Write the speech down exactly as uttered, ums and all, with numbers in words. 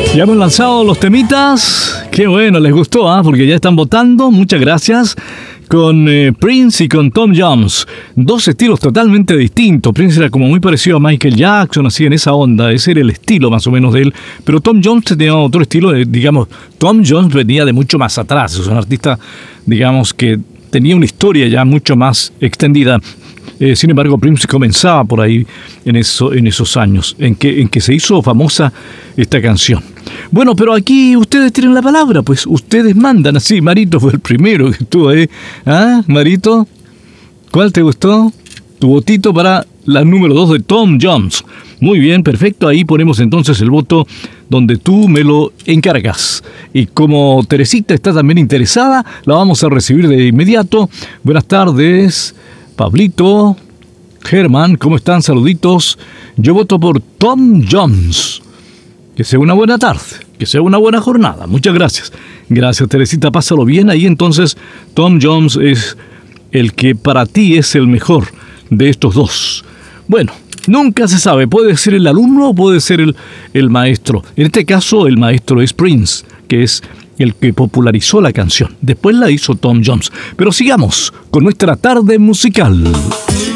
Ya hemos lanzado los temitas. Qué bueno, les gustó, ¿ah? ¿eh? Porque ya están votando. Muchas gracias. Con eh, Prince y con Tom Jones. Dos estilos totalmente distintos. Prince era como muy parecido a Michael Jackson, así en esa onda. Ese era el estilo más o menos de él. Pero Tom Jones tenía otro estilo. Eh, digamos, Tom Jones venía de mucho más atrás. Es un artista, digamos, que tenía una historia ya mucho más extendida. Eh, sin embargo, Prince comenzaba por ahí en, eso, en esos años en que, en que se hizo famosa esta canción. Bueno, pero aquí ustedes tienen la palabra, pues ustedes mandan. Así, Marito fue el primero que estuvo ahí. ¿Ah, Marito? ¿Cuál te gustó? Tu votito para la número dos de Tom Jones. Muy bien, perfecto. Ahí ponemos entonces el voto donde tú me lo encargas. Y como Teresita está también interesada, la vamos a recibir de inmediato. Buenas tardes, Pablito, Germán, ¿cómo están? Saluditos. Yo voto por Tom Jones. Que sea una buena tarde, que sea una buena jornada. Muchas gracias. Gracias, Teresita, pásalo bien. Ahí entonces Tom Jones es el que para ti es el mejor de estos dos. Bueno, nunca se sabe, puede ser el alumno o puede ser el, el maestro. En este caso el maestro es Prince, que es el que popularizó la canción. Después la hizo Tom Jones. Pero sigamos con nuestra tarde musical.